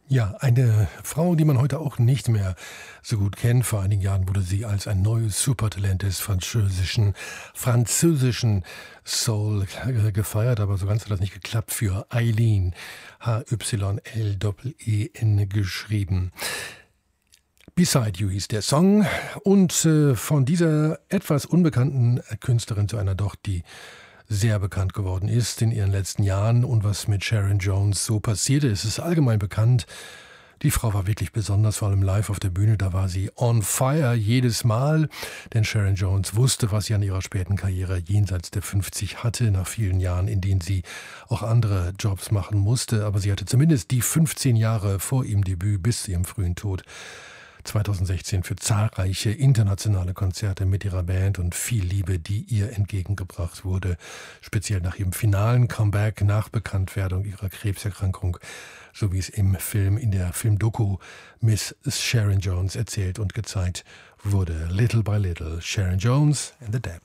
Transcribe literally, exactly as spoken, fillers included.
Ja, eine Frau, die man heute auch nicht mehr so gut kennt. Vor einigen Jahren wurde sie als ein neues Supertalent des französischen französischen Soul äh, gefeiert, aber so ganz hat das nicht geklappt für Aylin, H Y L E N geschrieben. Beside You hieß der Song und äh, von dieser etwas unbekannten Künstlerin zu einer doch, die sehr bekannt geworden ist in ihren letzten Jahren und was mit Sharon Jones so passierte, ist es allgemein bekannt. Die Frau war wirklich besonders, vor allem live auf der Bühne, da war sie on fire jedes Mal, denn Sharon Jones wusste, was sie an ihrer späten Karriere jenseits der fünfzig hatte, nach vielen Jahren, in denen sie auch andere Jobs machen musste, aber sie hatte zumindest die fünfzehn Jahre vor ihrem Debüt bis zu ihrem frühen Tod zweitausendsechzehn für zahlreiche internationale Konzerte mit ihrer Band und viel Liebe, die ihr entgegengebracht wurde, speziell nach ihrem finalen Comeback nach Bekanntwerdung ihrer Krebserkrankung, so wie es im Film, in der Filmdoku Miss Sharon Jones erzählt und gezeigt wurde. Little by Little, Sharon Jones and the Dap.